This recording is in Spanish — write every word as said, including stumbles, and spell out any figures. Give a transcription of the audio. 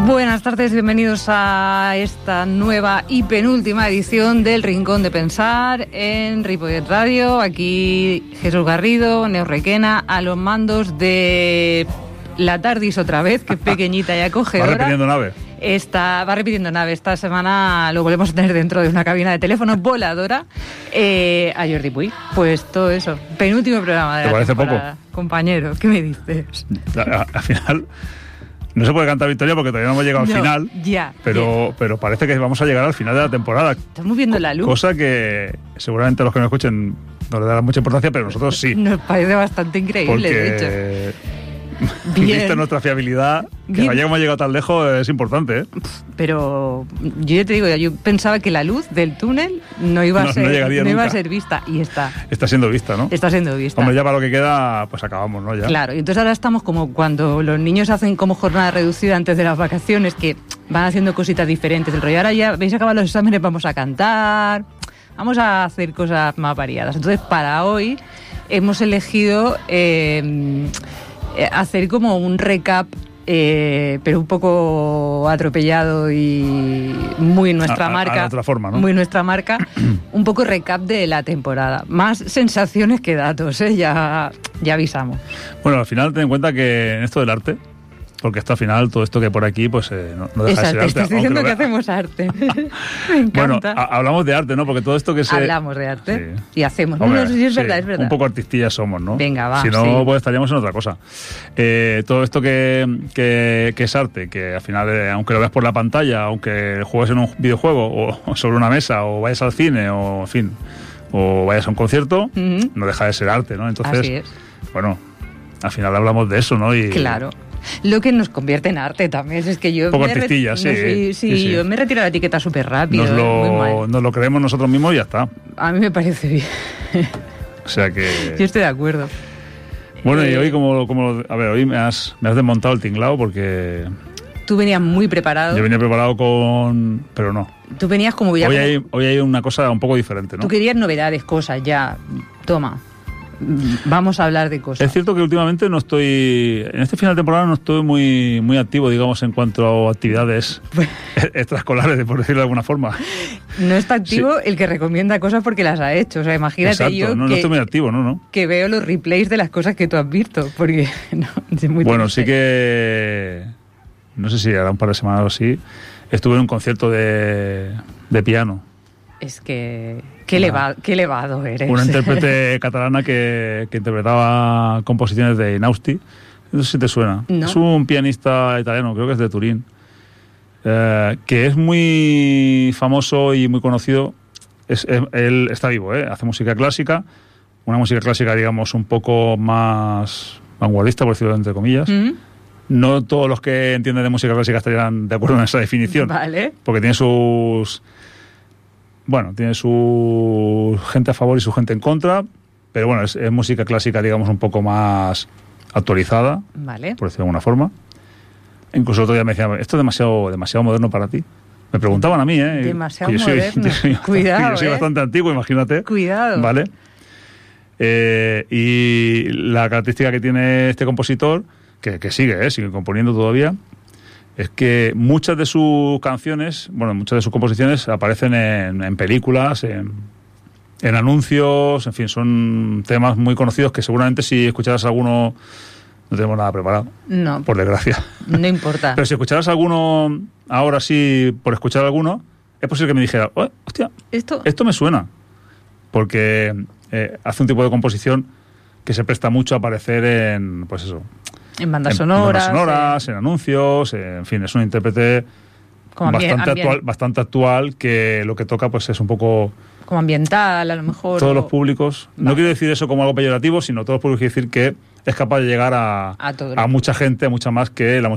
Buenas tardes, bienvenidos a esta nueva y penúltima edición del Rincón de Pensar en Ripollet Radio. Aquí Jesús Garrido, Neo Requena, a los mandos de la Tardis otra vez, que es pequeñita y acogedora. Va repitiendo nave. Esta, va repitiendo nave. Esta semana lo volvemos a tener dentro de una cabina de teléfono voladora eh, a Jordi Puy. Pues todo eso. Penúltimo programa de la temporada. ¿Te parece parece poco? Compañero, ¿qué me dices? Al, al final... No se puede cantar victoria porque todavía no hemos llegado al no, final, ya, pero, pero parece que vamos a llegar al final de la temporada. Estamos viendo la luz. Cosa que seguramente los que nos escuchen no le darán mucha importancia, pero nosotros sí. Nos parece bastante increíble, porque, de hecho. Viste nuestra fiabilidad, que Bien. hayamos llegado tan lejos es importante, ¿eh? Pero yo ya te digo, yo pensaba que la luz del túnel no iba a No, ser, no llegaría no iba a nunca. ser vista, y está. Está siendo vista, ¿no? Está siendo vista. Hombre, ya para lo que queda, pues acabamos, ¿no? Ya. Claro, y entonces ahora estamos como cuando los niños hacen como jornada reducida antes de las vacaciones, que van haciendo cositas diferentes. El rollo, ahora ya veis acabar los exámenes, vamos a cantar, vamos a hacer cosas más variadas. Entonces, para hoy hemos elegido eh, hacer como un recap, eh, pero un poco atropellado y muy nuestra A- a- marca. a otra forma, ¿no? Muy nuestra marca. Un poco recap de la temporada. Más sensaciones que datos, ¿eh? Ya, ya avisamos. Bueno, al final ten en cuenta que en esto del arte, porque esto al final, todo esto que por aquí, pues eh, no, no deja Exacto, de ser estoy arte. diciendo aunque que lo vea- hacemos arte. Me Bueno, encanta. a- hablamos de arte, ¿no? Porque todo esto que se... Hablamos de arte Sí. y hacemos. Hombre, no, no, sí, es sí, verdad, es verdad. Un poco artistillas somos, ¿no? Venga, va, Si no, sí. pues estaríamos en otra cosa. Eh, todo esto que, que, que es arte, que al final, eh, aunque lo veas por la pantalla, aunque juegues en un videojuego, o, o sobre una mesa, o vayas al cine, o en fin, o vayas a un concierto, Ujú. no deja de ser arte, ¿no? Entonces, Así es. bueno, al final hablamos de eso, ¿no? Y, Claro. Lo que nos convierte en arte también es que yo... Un poco me re- artistilla, no, sí, sí, sí, sí. yo me retiro la etiqueta súper rápido. Nos ¿eh? Muy lo, mal. nos lo creemos nosotros mismos y ya está. A mí me parece bien. O sea que... Yo estoy de acuerdo. Bueno, y Eh, hoy como, como... A ver, hoy me has, me has desmontado el tinglao porque Tú venías muy preparado. yo venía preparado con... Pero no. Tú venías como ya... Hoy como- hay, hoy hay una cosa un poco diferente, ¿no? Tú querías novedades, cosas, ya. Toma. Vamos a hablar de cosas. Es cierto que últimamente no estoy... En este final de temporada no estoy muy, muy activo, digamos, en cuanto a actividades extraescolares, por decirlo de alguna forma. No está activo el que recomienda cosas porque las ha hecho. O sea, imagínate Exacto, yo no, no que, estoy muy activo, ¿no? no. que veo los replays de las cosas que tú has visto. Porque no, es muy Bueno, triste. sí que... No sé si hará un par de semanas o así. Estuve en un concierto de, de piano. Es que... Qué, eleva- qué elevado eres. Una intérprete catalana que, que interpretaba composiciones de Inausti. No sé si te suena. No. Es un pianista italiano, creo que es de Turín, eh, que es muy famoso y muy conocido. Es, es- él está vivo, ¿eh? Hace música clásica, una música clásica, digamos, un poco más vanguardista, por decirlo entre comillas. ¿Mm? No todos los que entienden de música clásica estarían de acuerdo en esa definición, Vale. porque tiene sus... Bueno, tiene su gente a favor y su gente en contra, pero bueno, es, es música clásica, digamos, un poco más actualizada, Vale. por decirlo de alguna forma. Incluso el otro día me decían, esto es demasiado, demasiado moderno para ti. Me preguntaban a mí, ¿eh? Demasiado Que yo soy- moderno. yo soy bastante- Cuidado, yo soy ¿eh? bastante antiguo, imagínate. Cuidado. ¿Vale? Eh, y la característica que tiene este compositor, que, que sigue, ¿eh? Sigue componiendo todavía, es que muchas de sus canciones, bueno, muchas de sus composiciones aparecen en, en películas, en, en anuncios, en fin, son temas muy conocidos que seguramente si escucharas alguno, no tenemos nada preparado, No, por desgracia. no importa. Pero si escucharas alguno, ahora sí, por escuchar alguno, es posible que me dijera, "Oh, hostia, Esto... esto me suena", porque eh, hace un tipo de composición que se presta mucho a aparecer en, pues eso, En bandas en- sonoras. en, bandas sonoras, en- en anuncios, en fin, es un intérprete como, ambien- bastante ambien- actual, bastante actual, que lo que toca pues es un poco como ambiental, a lo mejor. todos o- los públicos. No Vale. quiero decir eso como algo peyorativo, sino todos los públicos, quiero decir que es capaz de llegar a, A todo el a mundo. mucha gente, a mucha más que la música